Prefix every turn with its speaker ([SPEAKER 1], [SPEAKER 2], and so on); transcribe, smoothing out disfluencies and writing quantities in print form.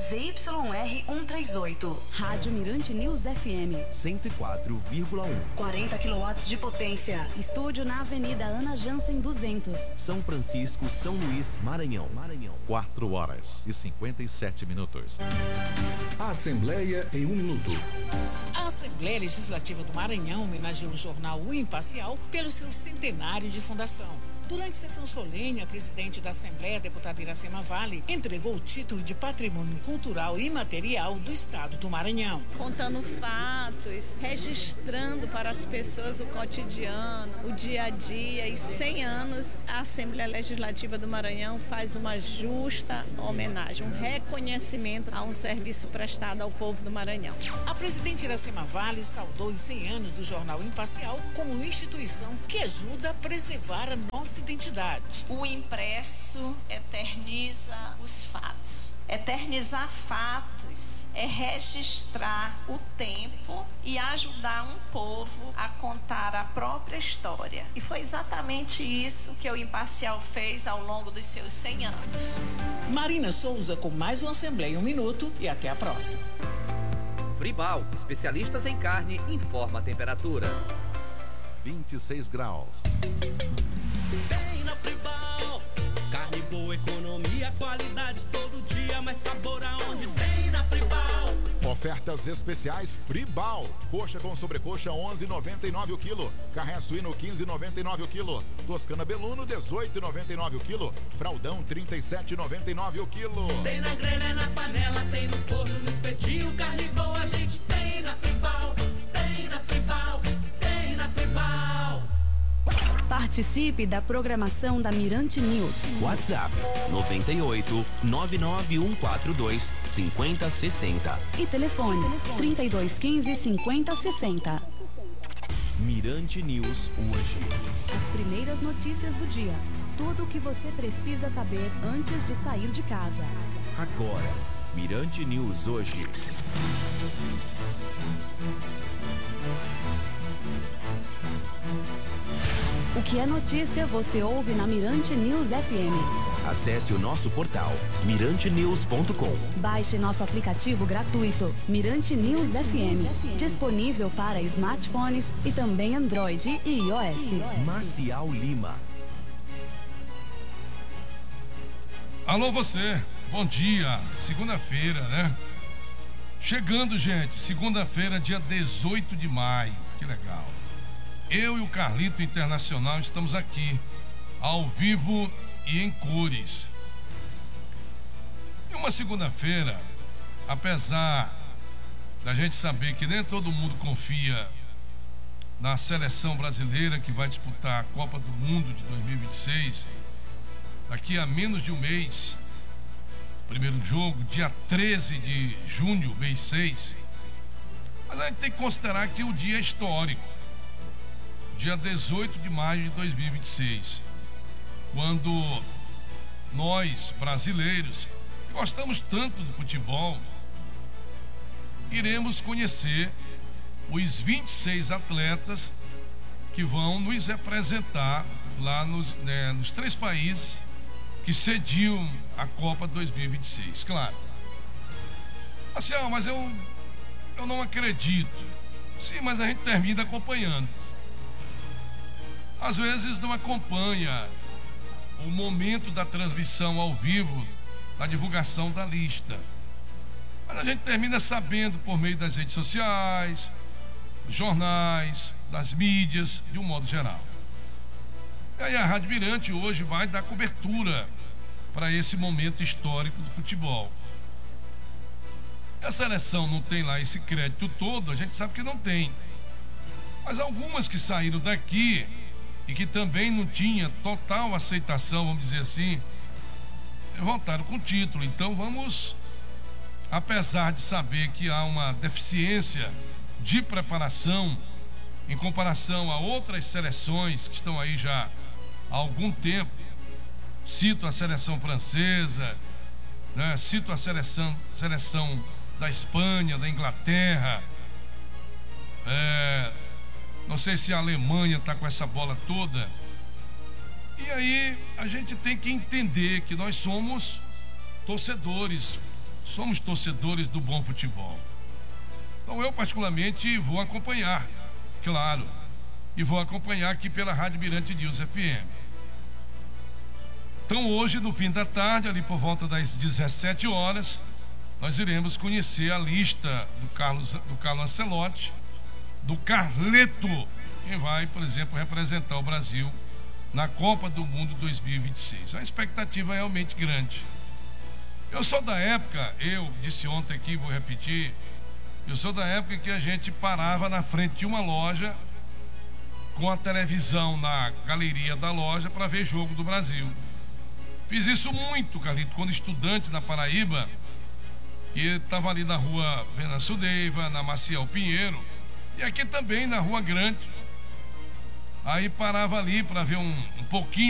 [SPEAKER 1] ZYR 138.
[SPEAKER 2] Rádio Mirante News FM
[SPEAKER 3] 104,1.
[SPEAKER 1] 40 kW de potência.
[SPEAKER 2] Estúdio na Avenida Ana Jansen 200.
[SPEAKER 3] São Francisco, São Luís, Maranhão.
[SPEAKER 4] 4h57.
[SPEAKER 5] A Assembleia em 1 minuto.
[SPEAKER 6] A Assembleia Legislativa do Maranhão homenageou o jornal O Imparcial pelo seu centenário de fundação. Durante sessão solene, a presidente da Assembleia, a deputada Iracema Vale, entregou o título de Patrimônio Cultural Imaterial do Estado do Maranhão.
[SPEAKER 7] Contando fatos, registrando para as pessoas o cotidiano, o dia a dia. E 100 anos, a Assembleia Legislativa do Maranhão faz uma justa homenagem, um reconhecimento a um serviço prestado ao povo do Maranhão.
[SPEAKER 6] A presidente Iracema Vale saudou os 100 anos do jornal Imparcial como uma instituição que ajuda a preservar a nossa identidade.
[SPEAKER 7] O impresso eterniza os fatos. Eternizar fatos é registrar o tempo e ajudar um povo a contar a própria história. E foi exatamente isso que o Imparcial fez ao longo dos seus 100 anos.
[SPEAKER 6] Marina Souza com mais uma Assembleia em 1 minuto e até a próxima.
[SPEAKER 8] Fribal, especialistas em carne, informa a temperatura.
[SPEAKER 4] 26 graus.
[SPEAKER 9] Tem na Fribal, carne boa, economia, qualidade todo dia, mais sabor aonde tem na Fribal.
[SPEAKER 5] Ofertas especiais Fribal. Coxa com sobrecoxa 11,99 o quilo. Carré suíno 15,99 o quilo. Toscana Beluno 18,99 o quilo. Fraldão 37,99 o quilo.
[SPEAKER 9] Tem na grelha, na panela, tem no forno, no espetinho, carne boa a gente tem na Fribal. Tem na Fribal, tem na Fribal.
[SPEAKER 2] Participe da programação da Mirante News.
[SPEAKER 3] WhatsApp 98 99142 5060.
[SPEAKER 2] E telefone 3215 5060.
[SPEAKER 3] Mirante News hoje.
[SPEAKER 2] As primeiras notícias do dia. Tudo o que você precisa saber antes de sair de casa.
[SPEAKER 3] Agora, Mirante News hoje.
[SPEAKER 2] O que é notícia você ouve na Mirante News FM.
[SPEAKER 3] Acesse o nosso portal mirantenews.com.
[SPEAKER 2] Baixe nosso aplicativo gratuito Mirante News FM, disponível para smartphones e também Android e iOS.
[SPEAKER 3] Marcial Lima.
[SPEAKER 10] Alô você, bom dia, segunda-feira, né? Chegando, gente, segunda-feira, dia 18 de maio, que legal. Eu e o Carlito Internacional estamos aqui, ao vivo e em cores. E uma segunda-feira, apesar da gente saber que nem todo mundo confia na seleção brasileira que vai disputar a Copa do Mundo de 2026, daqui a menos de um mês, primeiro jogo, dia 13 de junho, mês 6, mas a gente tem que considerar que o dia é histórico. Dia 18 de maio de 2026, quando nós, brasileiros, que gostamos tanto do futebol, iremos conhecer os 26 atletas que vão nos representar lá nos 3 países que sediam a Copa 2026. Claro. Assim, mas eu não acredito. Sim, mas a gente termina acompanhando. Às vezes não acompanha o momento da transmissão ao vivo, da divulgação da lista. Mas a gente termina sabendo por meio das redes sociais, dos jornais, das mídias, de um modo geral. E aí a Rádio Mirante hoje vai dar cobertura para esse momento histórico do futebol. A seleção não tem lá esse crédito todo, a gente sabe que não tem. Mas algumas que saíram daqui e que também não tinha total aceitação, vamos dizer assim, voltaram com o título. Então vamos, apesar de saber que há uma deficiência de preparação em comparação a outras seleções que estão aí já há algum tempo, cito a seleção francesa, né? Cito a seleção da Espanha, da Inglaterra, não sei se a Alemanha está com essa bola toda. E aí a gente tem que entender que nós somos torcedores somos torcedores do bom futebol. Então eu particularmente vou acompanhar, claro, e vou acompanhar aqui pela Rádio Mirante News FM. Então hoje, no fim da tarde, ali por volta das 17 horas, nós iremos conhecer a lista do Carlos Ancelotti, do Carleto, quem vai, por exemplo, representar o Brasil na Copa do Mundo 2026. A expectativa é realmente grande. Eu sou da época, eu disse ontem aqui, vou repetir, eu sou da época que a gente parava na frente de uma loja com a televisão na galeria da loja para ver jogo do Brasil. Fiz isso muito, Carlito, quando estudante na Paraíba, que estava ali na rua Venâncio Deiva, na Maciel Pinheiro, e aqui também na Rua Grande. Aí parava ali para ver um pouquinho